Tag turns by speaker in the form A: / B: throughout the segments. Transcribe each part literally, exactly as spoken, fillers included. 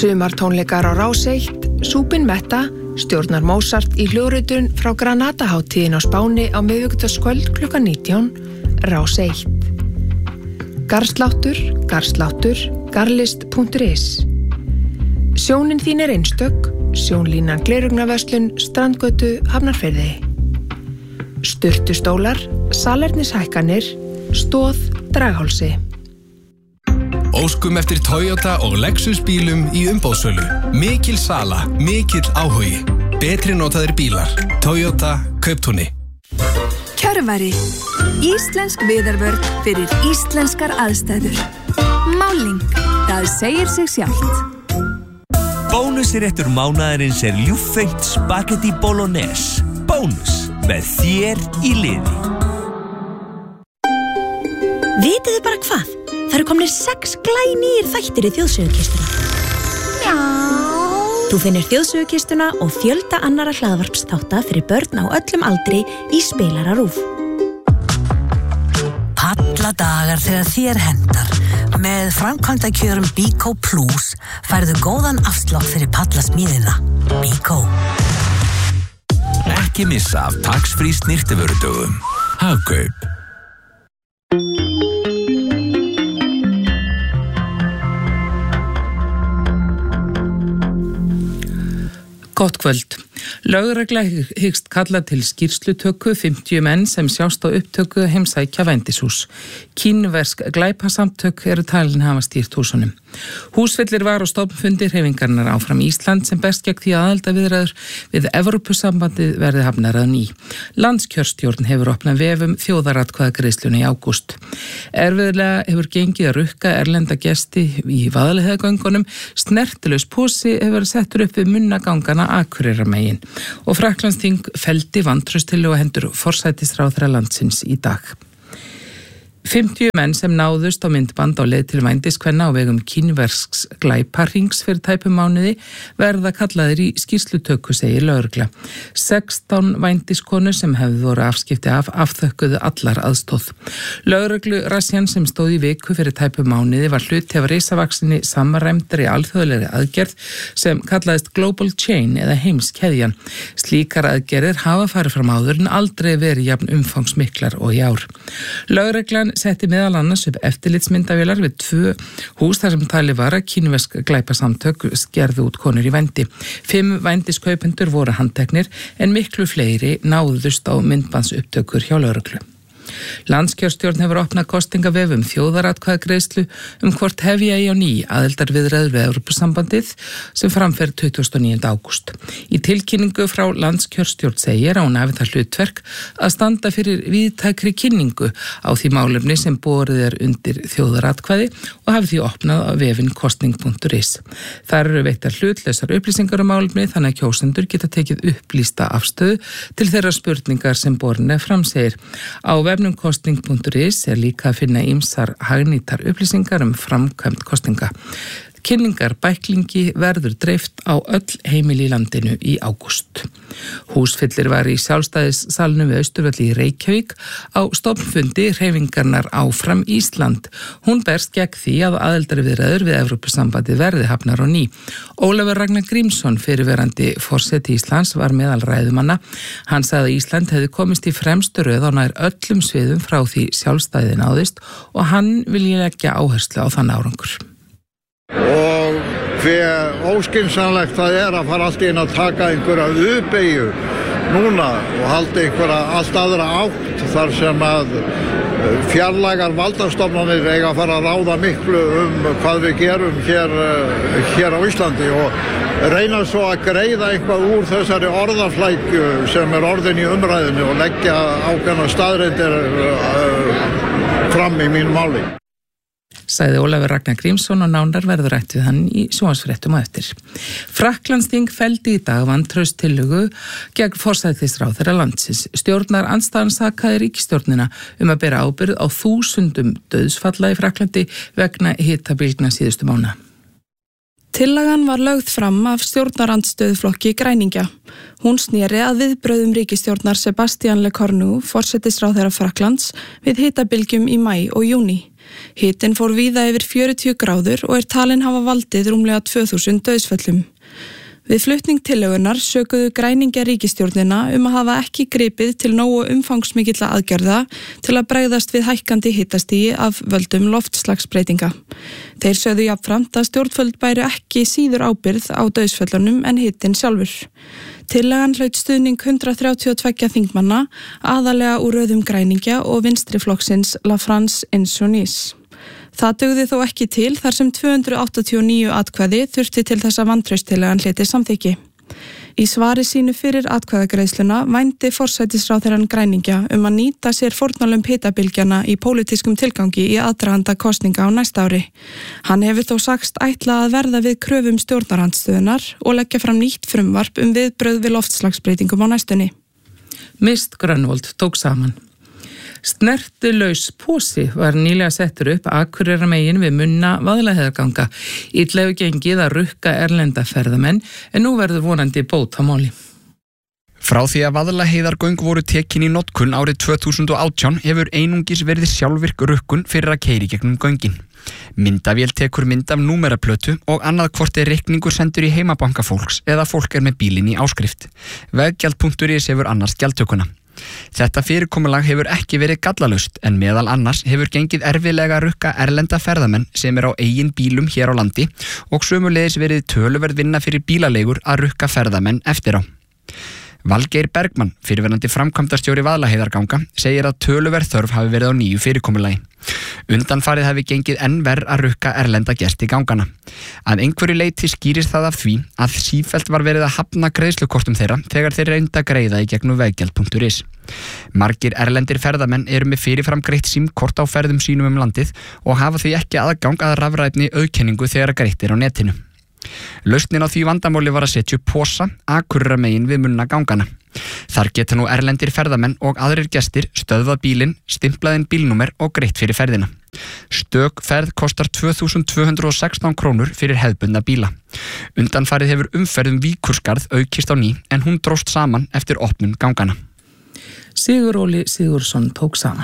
A: Sumartónleikar á Rás eitt, Súpin Metta, stjórnar Mozart í hljóðritun frá Granada-hátíðin á Spáni á miðvikudagskvöld klukkan nítján, Rás eitt. Garðsláttur, garðsláttur, garðlist punktur is. Sjónin þín er einstök, sjónlínan glerugnaverslun, Strandgötu, Hafnarfirði. Sturtustólar, salernishækkanir, stóð, Draghálsi.
B: Óskum eftir Toyota og Lexus bílum í umboðssölu. Mikil sala, mikill áhugi. Betri notaðir bílar. Toyota Kauptúni.
C: Kjörvari. Íslensk viðarvörn fyrir íslenskar aðstæður. Máling. Það segir sig sjálft.
D: Bónusréttur mánaðarins er ljúffengt spagetti bolognese. Bónus með þér í liði.
E: Vitið þið bara hvað? Það eru komnir sex glænýir þættir í þjóðsögukistuna. Já. Þú finnir þjóðsögukistuna og fjölda annara hlaðvarpsþátta fyrir börn á öllum aldri í spilara RÚV.
F: Palladagar þegar þér hendar. Með framkvæmdakjörum Bíkó Plus færðu góðan afslátt fyrir pallasmíðina. Bíkó.
B: Ekki missa af tax-free snyrtivörudögum. Hagkaup.
G: Gott kvöld. Lögregla hyggst kalla til skýrslutöku fimmtíu menn sem sjást á upptöku heimsækja vændishús. Kínversk glæpasamtök eru talin hafa stýrt húsunum. Húsfellir var á stofnfundi hreyfingarinnar áfram Ísland sem best gegn því aðildarviðræður við Evrópusambandið verði hafnar að ný. Landskjörstjórn hefur opnað vefum þjóðaratkvæðagreiðsluna í ágúst. Erfiðlega hefur gengið að rukka erlenda gesti í vaðalheiðagöngunum. Snertilaus posi hefur settur upp við munnagangana Akureyrarmegin og Frakklandsþing felldi vantrauststillögu á hendur forsætisráðherra landsins í dag. fimmtíu menn sem náðust á myndband á leið til vændiskvenna á vegum kínversks glæparhings fyrir tæpum mánuði verða kallaðir í skýrslutöku, segir lögregla. sextán vændiskonur sem hefðu voru afskipti af afþökkuðu allar aðstóð. Lögreglu rassjan sem stóð í viku fyrir tæpum mánuði var hluti af risavaksinni samræmdri alþjóðlegri aðgerð sem kallaðist Global Chain eða heimskeðjan. Slíkar aðgerðir hafa farið fram áður en aldrei verið jafn umfangsmiklar og í ár. Lögreglan setti meðal annars upp eftirlitsmyndavélar við tvö hús þar sem talið var að kínversk glæpasamtök skerðu út konur í vændi. Fimm vændiskaupendur voru handteknir en miklu fleiri náðust á myndbandsupptökur hjá lögreglu. Landskjörstjórn hefur opnað kostingavefum þjóðaratkvæðagreiðslu um hvort hefja í á ný aðildarviðræður við Evrópusambandið sem framfer tuttugasta og níunda ágúst. Í tilkynningu frá Landskjörstjórn segir að hún hafi það hlutverk að standa fyrir víðtækri kynningu á því málefni sem borið er undir þjóðaratkvæði og hafi því opnað á vefinn kosting punktur is. Þar eru veittar hlutlausar upplýsingar um málefni þannig að kjósendur geta tekið upplýsta afstöðu til þeirra spurningar sem borin er framsegir. Á vefnum kosting punktur is er líka að finna ýmsar hagnýtar upplýsingar um framkvæmd kostinga. Kynningar bæklingi verður dreift á öll heimili í landinu í ágúst. Húsfyllir var í sjálfstæðissalnum við Austurvelli í Reykjavík á stofnfundi hreyfingarnar áfram Ísland. Hún berst gegn því að aðildarviðræður við Evrópusambandið verði hafnar á ný. Ólafur Ragnar Grímsson, fyrirverandi forseti Íslands, var meðal ræðumanna. Hann sagði að Ísland hefði komist í fremstu röð á nær öllum sviðum frá því sjálfstæði náðist og hann vilji leggja áherslu á þann árangur.
H: Og hver óskynsamlegt það er að fara allt inn að taka einhverja U-beygju núna og halda einhverja allt aðra átt þar sem að fjarlægar valdastofnanir eiga að fara að ráða miklu um hvað við gerum hér, hér á Íslandi og reyna svo að greiða eitthvað úr þessari orðaflækju sem er orðin í umræðinu og leggja ákveðna staðreyndir fram í mínu máli.
G: Sagði Ólafur Ragnar Grímsson og nánar verður rætt við hann í sjónvarpsfréttum á eftir. Frakklandsþing felldi í dag vantrauststillögu gegn forsætisráðherra landsins. Stjórnar andstæðan sakaði ríkisstjórnina um að bera ábyrgð á þúsundum dauðsfalla í Frakklandi vegna hitabylgna síðustu mánaða.
I: Tillagan var lögð fram af stjórnarandstöðuflokki Græningja. Hún sneri að viðbrögðum ríkisstjórnar Sebastian Lecornu, forsætisráðherra Frakklands, við hitabylgjum í maí og júní. Hitinn fór víða yfir fjörutíu gráður og er talinn hafa valdið rúmlega tvö þúsund dauðsföllum. Við flutning tillögunar sökuðu græningja ríkisstjórnina um að hafa ekki gripið til nógu umfangsmikilla aðgerða til að bregðast við hækkandi hitastigi af völdum loftslagsbreytinga. Þeir sögðu jafnframt að stjórnvöld bæru ekki síður ábyrgð á dauðsföllunum en hitinn sjálfur. Tillagan hlaut stuðning hundrað þrjátíu og tvö þingmanna, aðalega úr röðum græningja og vinstri flokksins La France Insoumise. Það dugði þó ekki til þar sem tvö hundruð áttatíu og níu atkvæði þurfti til þess að vantrauststillagan hlyti samþykki. Í svari sínu fyrir atkvæðagreiðsluna vændi forsætisráðherrann græningja um að nýta sér fórnarlömb hitabylgjana í pólitískum tilgangi í aðdraganda kosninga á næsta ári. Hann hefur þó sagst ætla að verða við kröfum stjórnarandstöðunar og leggja fram nýtt frumvarp um viðbrögð við loftslagsbreytingum á næstunni.
G: Mist Grönvold tók saman. Snertilaus posi var nýlega settur upp Akureyrarmegin við munna Vaðlaheiðarganga. Illa hefur gengið að rukka erlenda ferðamenn en nú verður vonandi bót á máli.
J: Frá því að Vaðlaheiðargöng voru tekin í notkun árið tvö þúsund og átján hefur einungis verið sjálfvirk rukkun fyrir að keyra í gegnum göngin. Myndavél tekur mynd af númeraplötu og annað hvort er reikningur sendur í heimabanka fólks eða fólk er með bílinn í áskrift. Veggjald punktur is hefur annars gjaldtökuna. Þetta fyrirkomulag hefur ekki verið gallalaust en meðal annars hefur gengið erfiðlega að rukka erlenda ferðamenn sem er á eigin bílum hér á landi og sömuleiðis verið töluverð vinna fyrir bílaleigur að rukka ferðamenn eftir á. Valgeir Bergmann, fyrrverandi framkvæmdastjóri Vaðlaheiðarganga, segir að töluverð þörf hafi verið á nýju fyrirkomulagi. Undanfarið hafi gengið enn verð að rukka erlenda gesti gangana. Að einhverju leyti skýrist það af því að sífellt var verið að hafna greiðslukortum þeirra þegar þeir reynda að greiða í gegnum veggjald punktur is. Margir erlendir ferðamenn eru með fyrirfram greitt símkort á ferðum sínum um landið og hafa því ekki aðgang að rafrænni auðkenningu þegar greitt er á netinu. Lausnin á því vandamáli var að setja upp posa Akureyrarmegin við munna gangana. Þar geta nú erlendir ferðamenn og aðrir gestir stöðvað bílinn, stimplaðinn bílnúmer og greitt fyrir ferðina. Stök ferð kostar tvö þúsund tvö hundruð og sextán krónur fyrir hefðbundna bíla. Undanfarið hefur umferðum Víkurskarð aukist á ný en hún dróst saman eftir opnun gangana.
G: Sigur Óli Sigurðsson tók saman.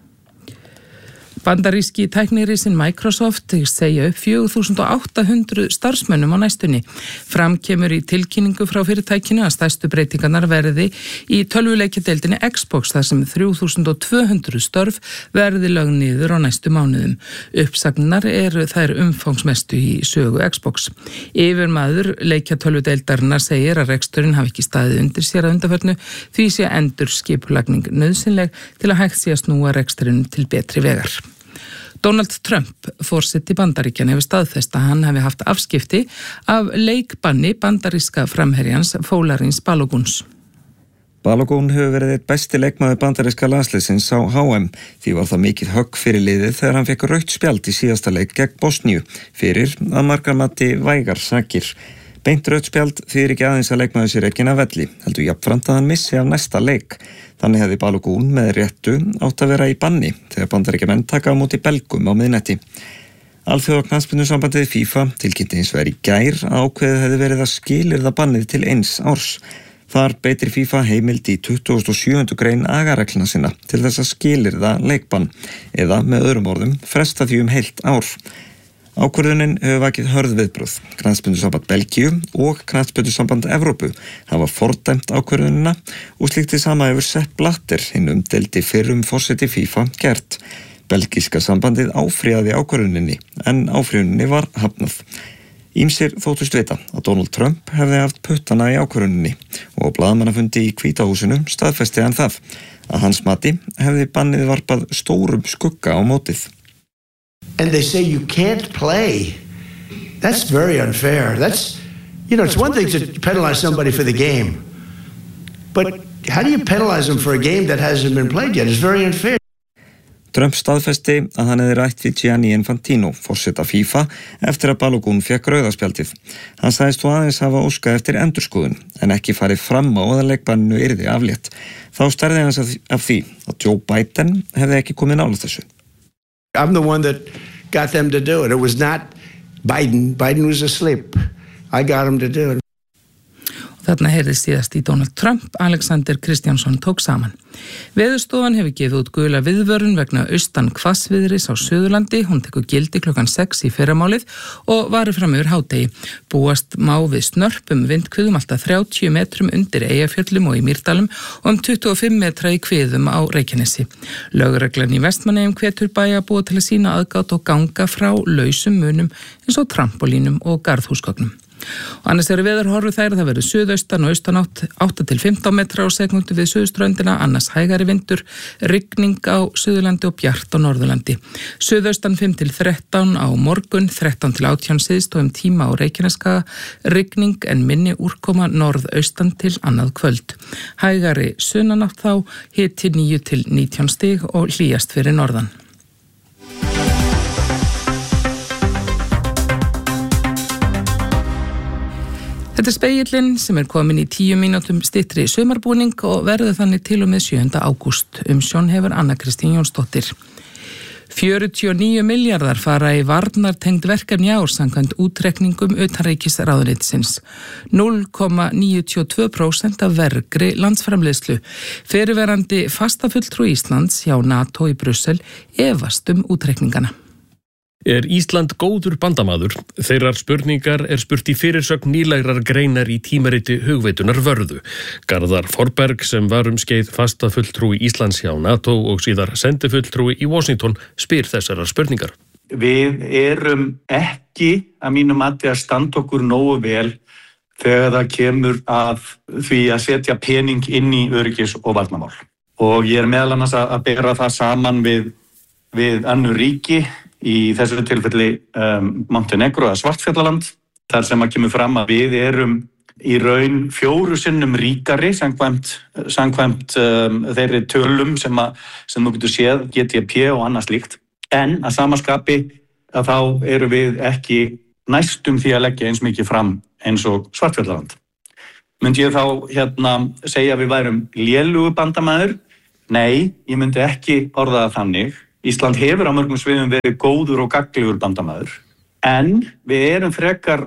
G: Bandaríski tæknirisinn Microsoft segja upp fjögur þúsund átta hundruð starfsmönnum á næstunni. Fram kemur í tilkynningu frá fyrirtækinu að stærstu breytingarnar verði í tölvuleikjadeildinni Xbox þar sem þrjú þúsund tvö hundruð störf verði lögð niður á næstu mánuðum. Uppsagnar eru þær umfangsmestu í sögu Xbox. Yfirmaður leikjatölvudeildarinnar segir að reksturinn hafi ekki staðið undir sér að undanförnu því sé endur skipulagning nauðsynleg til að hægt sé að snúa reksturinn til betri vegar. Donald Trump, forseti Bandaríkjanna, hefur staðfest að hann hefði haft afskipti af leikbanni bandaríska framherjans Fólarins Balogúns.
K: Balogún hefur verið eitt besti leikmaður bandaríska landsliðsins á H M. Því var það mikið högg fyrir liðið þegar hann fekk rautt spjald í síðasta leik gegn Bosníu fyrir að margar mati vægar sakir. Beint rautt spjald þýðir ekki aðeins að leikmaður sér ekki af velli, heldur jafnframt að hann missi af næsta leik. Þannig hefði Balogún með réttu átt að vera í banni þegar bandaríkjamenn taka á móti Belgum á miðnætti. Alþjóða knattspyrnusambandið FIFA tilkynnti hins vegar í gær að ákveðið hefði verið að skilyrða bannið til eins árs. Þar beitir FIFA heimild í tuttugasta og sjöundu grein agareglna sinna til þess að skilyrða leikbann eða með öðrum orðum fresta því um heilt ár. Ákvörðunin hefur vakið hörð viðbrögð. Knattspyrnusamband Belgíu og Knattspyrnusamband Evrópu hafa fordæmt ákvörðunina og slíkt hið sama hefur Sepp Blatter, hinn umdeildi fyrrum forseti FIFA, gert. Belgíska sambandið áfrýjaði ákvörðuninni en áfrýjuninni var hafnað. Ýmsir þóttust vita að Donald Trump hefði haft puttana í ákvörðuninni og á blaðamannafundi í Hvíta húsinu staðfesti hann það að hans mati hefði bannið varpað stórum skugga á mótið.
L: And they say you can't play. That's very unfair. That's, you know, it's one thing to penalize somebody for the game. But how do you penalize them for a game that hasn't been played yet? It's very unfair.
K: Trump staðfesti að hann hefði rætt við Gianni Infantino, forseta FIFA, eftir að Balogún fékk rauðaspjaldið. Hann sagðist þó aðeins hafa óskað eftir endurskoðun, en ekki farið fram á að leikbanninu yrði aflétt. Þá stærði hans af því að Joe Biden hefði ekki komið nálægt þessu.
L: I'm the one that got them to do it. It was not Biden. Biden was asleep. I got him to do it.
G: Þarna heyrðist síðast í Donald Trump, Alexander Kristjánsson tók saman. Veðurstofan hefur gefið út gula viðvörun vegna austan hvassviðris á Suðurlandi, hún tekur gildi klukkan sex í fyrramálið og varir fram yfir hádegi. Búast má við snörpum vindhviðum alltaf þrjátíu metrum undir Eyjafjöllum og í Mýrdalum og um tuttugu og fimm metra í hviðum á Reykjanesi. Lögreglan í Vestmannaeyjum hvetur bæjarbúa til að sýna aðgát og ganga frá lausum munum eins og trampolínum og garðhúsgögnum. Og annars eru veðurhorfur þær að það verður suðaustan og austanátt átta til fimmtán metra á sekúndu við suðurströndina, annars hægari vindur, rigning á Suðurlandi og bjart á Norðurlandi. Suðaustan fimm til þrettán á morgun, þrettán til átján syðst og um tíma á Reykjaneskaga, rigning en minni úrkoma norðaustan til annað kvöld. Hægari sunnanátt þá, hiti níu til nítján stig og hlýjast fyrir norðan. Þetta er Spegillinn sem er komin í tíu mínútum styttri sumarbúning og verður þannig til og með sjöunda ágúst. Umsjón hefur Anna Kristín Jónsdóttir. fjörutíu og níu milljarðar fara í varnartengd verkefni ár samkvæmt útreikningum utanríkisráðuneytisins. núll komma níutíu og tvö prósent af vergri landsframleiðslu. Fyrirverandi fastafulltrúi Íslands hjá NATO í Brussel efast um útreikningana.
M: Er Ísland góður bandamaður? Þeirrar spurningar er spurt í fyrirsögn nýlegrar greinar í tímariti Hugveitunar Vörðu. Garðar Forberg sem var um skeið fastafulltrúi Íslands hjá NATO og síðar sendifulltrúi í Washington spyr þessarar spurningar.
N: Við erum ekki að mínu mati að standa okkur nógu vel þegar það kemur að því að setja pening inn í öryggis- og varnarmál. Og ég er meðal annars að bera það saman við, við önnur ríki, í þessu tilfelli um, Montenegro eða Svartfjallaland, þar sem að kemur fram að við erum í raun fjóru sinnum ríkari samkvæmt, samkvæmt um, þeirri tölum sem, að, sem þú getur séð, G D P og annað slíkt. En að samaskapi að þá eru við ekki næstum því að leggja eins mikið fram eins og Svartfjallaland. Myndi ég þá hérna segja að við værum lélugu bandamaður? Nei, ég myndi ekki orða það þannig. Ísland hefur á mörgum sviðum verið góður og gagnlegur bandamaður, en við erum frekar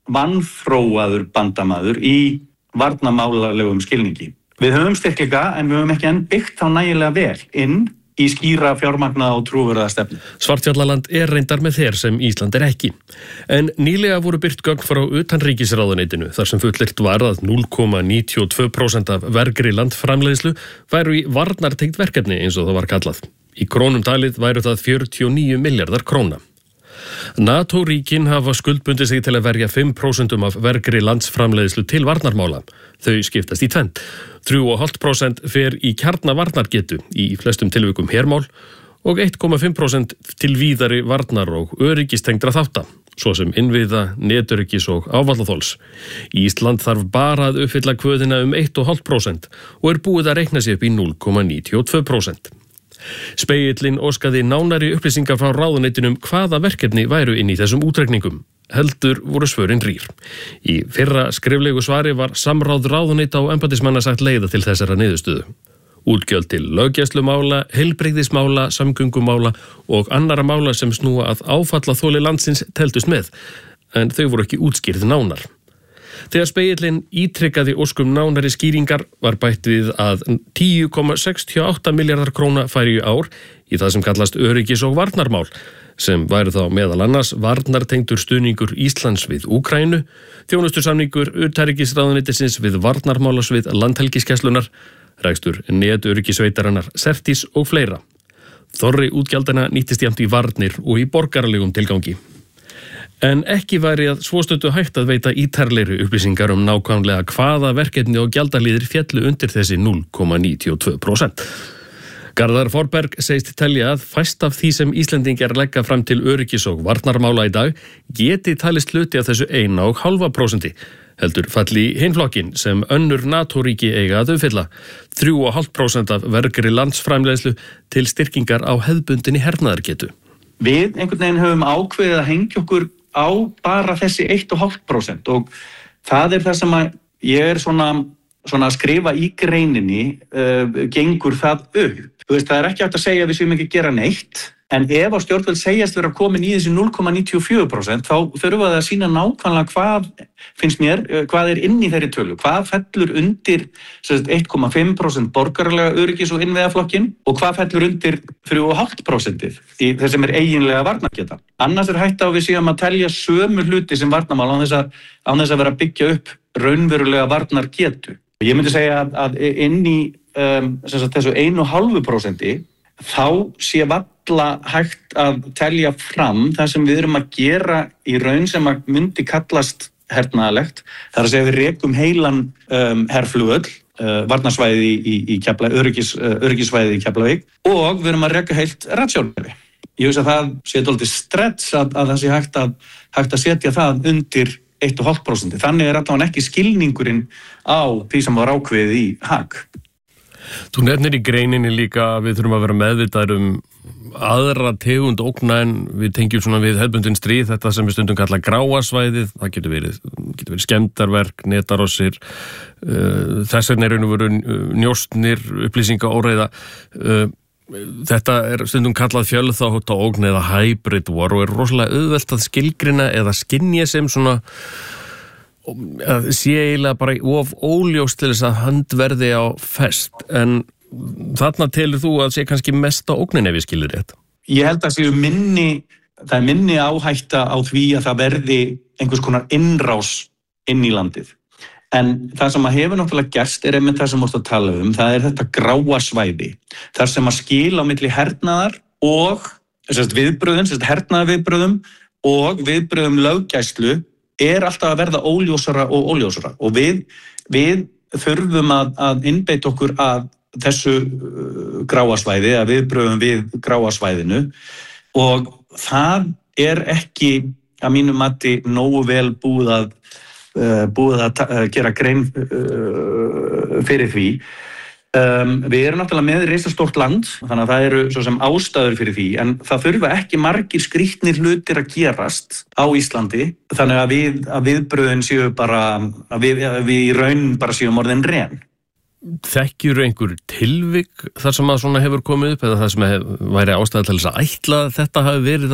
N: vanþróaður bandamaður í varnarmálalegum skilningi. Við höfum styrkleika en við höfum ekki enn byggt á nægilega vel inn í skýra fjármagna og trúverðuga stefnu.
M: Svartfjallaland er reyndar með þeir sem Ísland er ekki. En nýlega voru birt gögn frá utanríkisráðuneytinu þar sem fullyrt var að núll komma níutíu og tvö prósent af vergri landframleiðslu væru í varnartengt verkefni eins og það var kallað. Í krónum talið væru það fjörutíu og níu milljarðar króna. NATO-ríkin hafa skuldbundið sig til að verja fimm prósent af vergri landsframleiðslu til varnarmála. Þau skiptast í tvennt. þrjú komma fimm prósent fer í kjarnavarnargetu í flestum tilvikum hermál og eitt komma fimm prósent til víðari varnar og öryggistengdra þátta, svo sem innviða, netöryggis og ávallaþols. Ísland þarf bara að uppfylla kvöðina um eitt komma fimm prósent og er búið að reikna sig upp í núll komma níutíu og tvö prósent. Spegillinn óskaði nánari upplýsingar frá ráðuneytinum hvaða verkefni væru inn í þessum útreikningum. Heldur voru svörin rýr. Í fyrra skriflegu svari var samráð ráðuneyta og embættismanna sagt leiða til þessara niðurstöðu. Útgjöld til löggæslumála, heilbrigðismála, samgöngumála og annara mála sem snúa að áfallaþoli landsins teldust með, en þau voru ekki útskýrð nánar. Þegar Spegillinn ítrykkaði óskum nánari skýringar var bætt við að tíu komma sextíu og átta milljarðar króna færi í ár í það sem kallast öryggis- og varnarmál, sem væri þá meðal annars varnartengdur stuðningur Íslands við Úkraínu, þjónustusamningur utanríkisráðuneytisins við varnarmálasvið landhelgisgæslunnar, rekstur netöryggisveitarinnar Certis og fleira. Þorri útgjaldana nýttist jafnt í varnir og í borgaralegum tilgangi. En ekki væri að svostötu hægt að veita ítarlegri upplýsingar um nákvæmlega hvaða verkefni og gjaldalíðir féllu undir þessi núll komma níutíu og tvö prósent. Garðar Forberg segist telja að fæst af því sem Íslendingar leggja fram til öryggis- og varnarmála í dag geti talist hluti af þessu eina og hálfa prósenti, heldur falli í hinn flokkin sem önnur NATO-ríki eiga að uppfylla, þrjú komma fimm prósent af vergri landsframleiðslu til styrkingar á hefðbundinni hernaðargetu.
N: Við einhvern veginn höfum ákveðið að hengja okkur á bara þessi eitt komma fimm prósent og það er það sem að ég er svona, svona að skrifa í greininni, uh, gengur það upp. Þú veist, það er ekki hægt að segja að við séum ekki gera neitt, En ef á stjórnvöld segjast vera komin í þessi núll komma níutíu og fjögur prósent þá þurfa það að sína nákvæmlega hvað, finnst mér, hvað er inn í þeirri tölu. Hvað fellur undir eitt komma fimm prósent borgaralega öryggis- og innviðaflokkin og hvað fellur undir þrjú komma fimm prósent í þess sem er eiginlega varnargeta. Annars er hætta á við séum að telja sömu hluti sem varnarmál án þess að, án þess að vera að byggja upp raunverulega varnargetu. Ég myndi segja að, að inn í um, sagt, þessu einu og hálfu prósenti þá sé valla hægt að telja fram það sem við erum að gera í raun sem að myndi kallast hernaðalegt. Það er að segja við rekum heilan um, herflugvöll, uh, varnarsvæði í, í Keflavík, öryggis, uh, öryggissvæði í Keflavík og við erum að reka heilt ratsjárkerfi. Ég veist að það sé dálítið stretch að, að það sé hægt að, hægt að setja það undir eitt komma fimm prósent. Þannig er allavega ekki skilningurinn á því sem var ákveðið í Haag.
M: Þú nefnir í greininni líka að við þurfum að vera meðvitaðir um aðra tegund ógna en við tengjum svona við hefðbundin stríð, þetta sem við stundum kalla gráasvæðið, það getur verið, getur verið skemmdarverk, netarossir, uh, þess vegna er veru njóstnir, upplýsingaóreiða. Uh, þetta er stundum kallað fjölþátta ógn eða hybrid war og er rosalega auðvelt að skilgrina eða skynja sem svona að sé eiginlega bara of óljóst til þess að hönd verði á fest, en þarna telur þú að sé kannski mest á ógnin ef ég skilir rétt?
N: Ég held að séu minni, það er minni áhætta á því að það verði einhvers konar innrás inn í landið. En það sem að hefur náttúrulega gerst er einmitt það sem vorst að tala um, það er þetta gráa svæði, þar sem að skil á milli hernaðar og sérst, viðbröðum, sérst, hernaðarviðbröðum og viðbröðum löggæslu er alltaf að verða óljósara og óljósara og við, við þurfum að, að innbeita okkur að þessu gráasvæði, að viðbröðum við gráasvæðinu og það er ekki að mínu mati nógu vel búið að, uh, búið að ta- gera grein uh, fyrir því. Um, við erum náttúrulega með risastórt land, þannig að það eru svo sem ástæður fyrir því, en það þurfa ekki margir skrýtnir hlutir að gerast á Íslandi, þannig að við, að viðbröðin séu bara, að við, að við í raun bara séum orðin ren.
M: Þekkjur einhver tilvik þar sem að svona hefur komið upp eða það sem hef, væri ástæða til þess að ætla þetta hafi verið